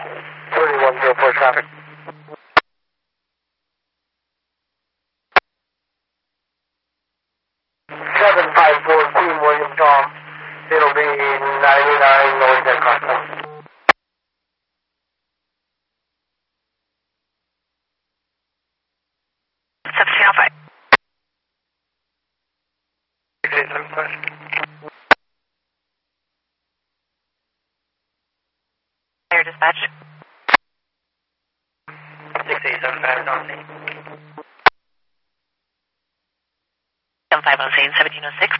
3104 traffic. 754 Queen William Tom. It'll be 99 North Costa. Substation 5. Air dispatch. 6875 on scene. 75 on scene, 1706.